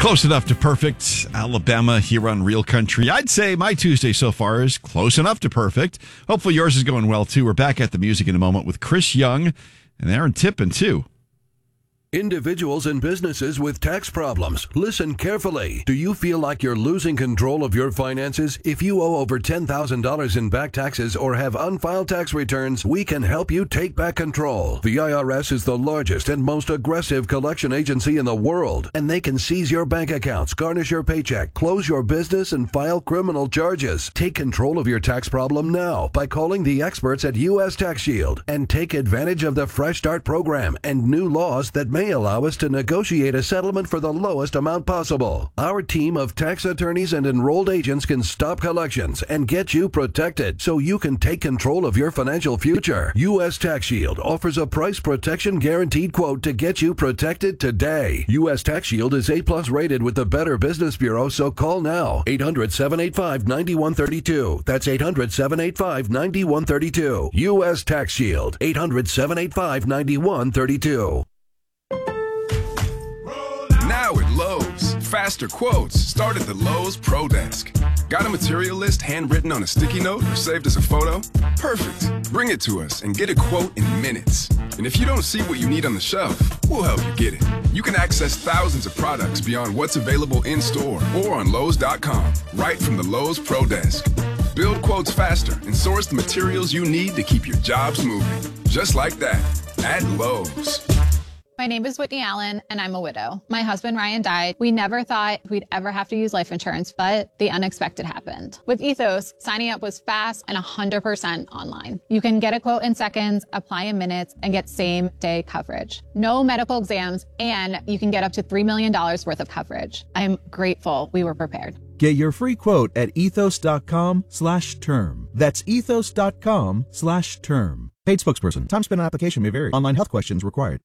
Close enough to perfect. Alabama here on Real Country. I'd say my Tuesday so far is close enough to perfect. Hopefully yours is going well, too. We're back at the music in a moment with Chris Young and Aaron Tippin, too. Individuals and businesses with tax problems, listen carefully. Do you feel like you're losing control of your finances? If you owe over $10,000 in back taxes or have unfiled tax returns, we can help you take back control. The IRS is the largest and most aggressive collection agency in the world, and they can seize your bank accounts, garnish your paycheck, close your business, and file criminal charges. Take control of your tax problem now by calling the experts at U.S. Tax Shield and take advantage of the Fresh Start program and new laws that may allow us to negotiate a settlement for the lowest amount possible. Our team of tax attorneys and enrolled agents can stop collections and get you protected so you can take control of your financial future. U.S. Tax Shield offers a price protection guaranteed quote to get you protected today. U.S. Tax Shield is A+ rated with the Better Business Bureau, so call now. 800-785-9132. That's 800-785-9132. U.S. Tax Shield. 800-785-9132. Now at Lowe's, faster quotes start at the Lowe's Pro Desk. Got a material list handwritten on a sticky note or saved as a photo? Perfect. Bring it to us and get a quote in minutes. And if you don't see what you need on the shelf, we'll help you get it. You can access thousands of products beyond what's available in store or on Lowe's.com, right from the Lowe's Pro Desk. Build quotes faster and source the materials you need to keep your jobs moving. Just like that, at Lowe's. My name is Whitney Allen, and I'm a widow. My husband, Ryan, died. We never thought we'd ever have to use life insurance, but the unexpected happened. With Ethos, signing up was fast and 100% online. You can get a quote in seconds, apply in minutes, and get same-day coverage. No medical exams, and you can get up to $3 million worth of coverage. I'm grateful we were prepared. Get your free quote at ethos.com/term. That's ethos.com/term. Paid spokesperson. Time spent on application may vary. Online health questions required.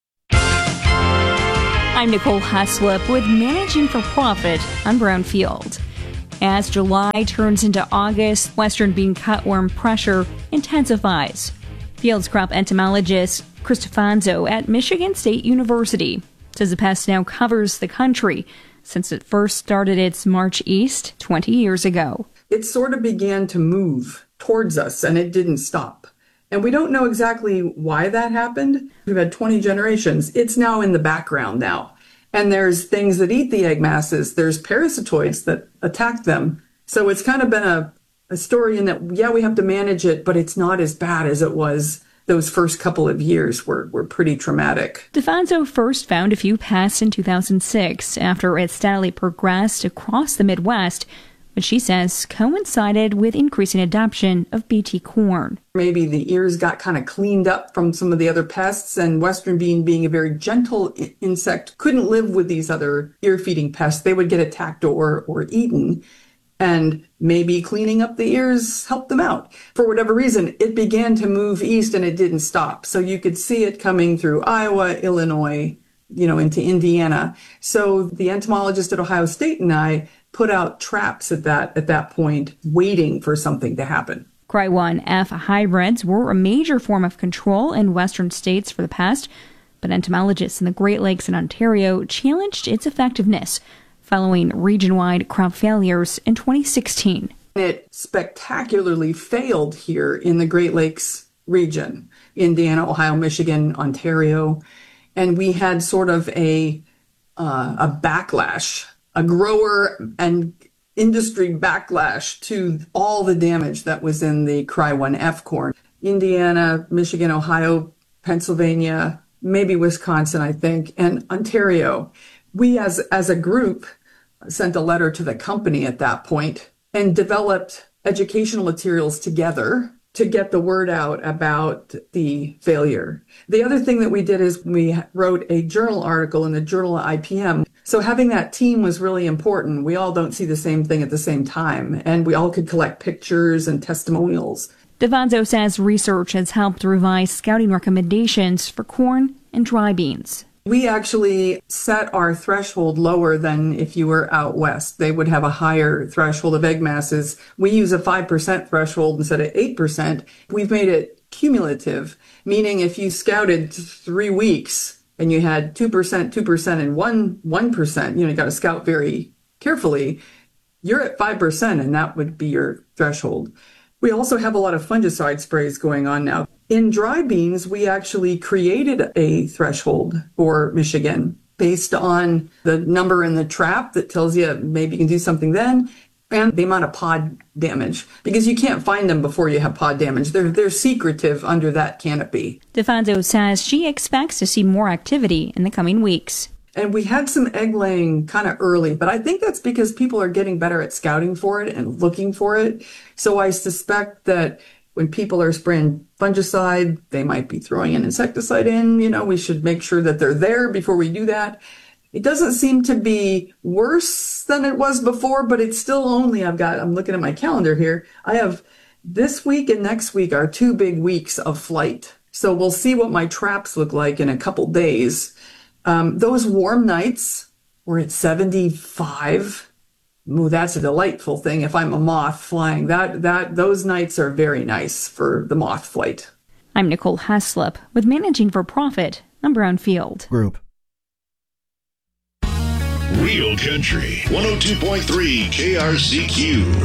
I'm Nicole Haslip with Managing for Profit on Brownfield. As July turns into August, western bean cutworm pressure intensifies. Fields crop entomologist Chris Stefanzo at Michigan State University says the pest now covers the country since it first started its march east 20 years ago. It sort of began to move towards us, and it didn't stop. And we don't know exactly why that happened. We've had 20 generations. It's now in the background now. And there's things that eat the egg masses. There's parasitoids that attack them. So it's kind of been a story in that, yeah, we have to manage it, but it's not as bad as it was. Those first couple of years were pretty traumatic. Stefanzo first found a few pests in 2006 after it steadily progressed across the Midwest, which she says coincided with increasing adoption of BT corn. Maybe the ears got kind of cleaned up from some of the other pests, and western bean, being a very gentle insect, couldn't live with these other ear-feeding pests. They would get attacked or eaten, and maybe cleaning up the ears helped them out. For whatever reason, it began to move east and it didn't stop. So you could see it coming through Iowa, Illinois, into Indiana. So the entomologist at Ohio State and I put out traps at that point, waiting for something to happen. Cry1F hybrids were a major form of control in western states for the past, but entomologists in the Great Lakes and Ontario challenged its effectiveness following region-wide crop failures in 2016. It spectacularly failed here in the Great Lakes region, Indiana, Ohio, Michigan, Ontario, and we had sort of a backlash, a grower and industry backlash to all the damage that was in the Cry1F corn. Indiana, Michigan, Ohio, Pennsylvania, maybe Wisconsin, I think, and Ontario. We as a group sent a letter to the company at that point and developed educational materials together to get the word out about the failure. The other thing that we did is we wrote a journal article in the Journal of IPM. So having that team was really important. We all don't see the same thing at the same time, and we all could collect pictures and testimonials. Stefanzo says research has helped revise scouting recommendations for corn and dry beans. We actually set our threshold lower than if you were out west. They would have a higher threshold of egg masses. We use a 5% threshold instead of 8%. We've made it cumulative, meaning if you scouted 3 weeks and you had 2%, 2%, and 1%, you got to scout very carefully, you're at 5%, and that would be your threshold. We also have a lot of fungicide sprays going on now. In dry beans, we actually created a threshold for Michigan based on the number in the trap that tells you maybe you can do something then, and the amount of pod damage, because you can't find them before you have pod damage. They're secretive under that canopy. DeFazio says she expects to see more activity in the coming weeks. And we had some egg laying kind of early, but I think that's because people are getting better at scouting for it and looking for it. So I suspect that when people are spraying fungicide, they might be throwing an insecticide in. We should make sure that they're there before we do that. It doesn't seem to be worse than it was before, but it's still only, I'm looking at my calendar here. I have this week and next week are 2 big weeks of flight. So we'll see what my traps look like in a couple days. Those warm nights were at 75. Ooh, that's a delightful thing. If I'm a moth flying, those nights are very nice for the moth flight. I'm Nicole Haslip with Managing for Profit on Brownfield Group. Real Country 102.3 KRCQ.